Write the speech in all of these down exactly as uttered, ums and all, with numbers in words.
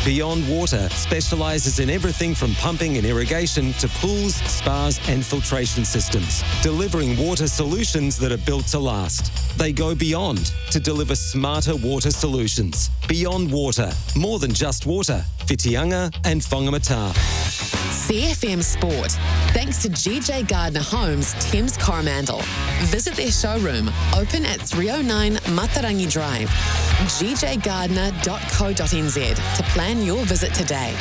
Beyond Water specialises in everything from pumping and irrigation to pools, spas and filtration systems, delivering water solutions that are built to last. They go beyond to deliver smarter water solutions. Beyond Water, more than just water. Whitianga and Whangamata. C F M Sport, thanks to G J Gardner Homes, Thames Coromandel. Visit their showroom, open at three oh nine Matarangi Drive, g j gardner dot co dot n z to plan your visit today.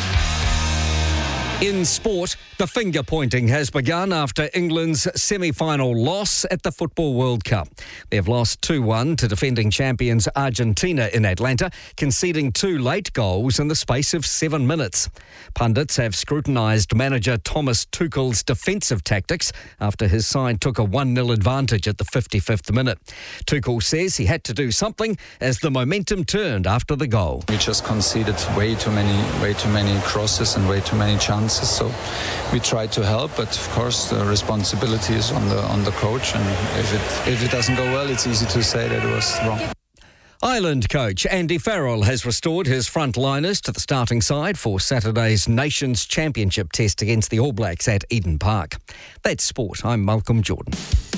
In sport, the finger pointing has begun after England's semi-final loss at the Football World Cup. They've lost two one to defending champions Argentina in Atlanta, conceding two late goals in the space of seven minutes. Pundits have scrutinised manager Thomas Tuchel's defensive tactics after his side took a one nil advantage at the fifty-fifth minute. Tuchel says he had to do something as the momentum turned after the goal. We just conceded way too many, way too many crosses and way too many chances. So we try to help, but of course the responsibility is on the on the coach, and if it if it doesn't go well, it's easy to say that it was wrong. Ireland coach Andy Farrell has restored his frontliners to the starting side for Saturday's Nations Championship test against the All Blacks at Eden Park. That's sport. I'm Malcolm Jordan.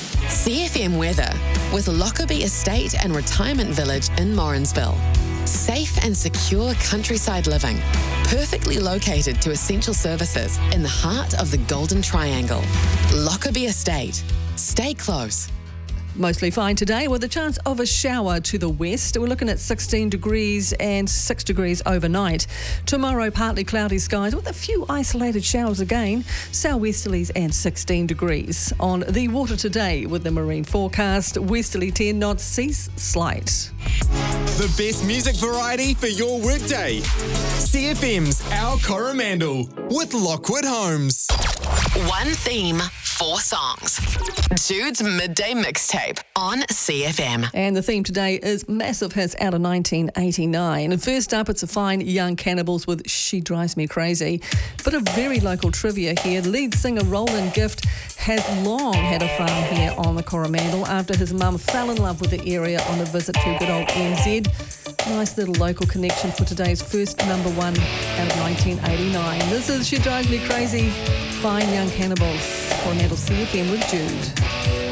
C F M weather with Lockerbie Estate and Retirement Village in Morrinsville. Safe and secure countryside living, perfectly located to essential services in the heart of the Golden Triangle. Lockerbie Estate. Stay close. Mostly fine today with a chance of a shower to the west. We're looking at sixteen degrees and six degrees overnight. Tomorrow, partly cloudy skies with a few isolated showers again. Southwesterlies and sixteen degrees. On the water today with the marine forecast, westerly ten knots, cease slight. The best music variety for your workday. C F M's Our Coromandel with Lockwood Homes. One theme, four songs. Jude's Midday Mixtape on C F M. And the theme today is massive hits out of nineteen eighty-nine. And first up, it's a fine Young Cannibals with She Drives Me Crazy. Bit of very local trivia here. Lead singer Roland Gift has long had a farm here on the Coromandel after his mum fell in love with the area on a visit to good old N Z. Nice little local connection for today's first number one out of nineteen eighty-nine. This is She Drives Me Crazy, fine Young Cannibals. Coromandel C F M with Jude.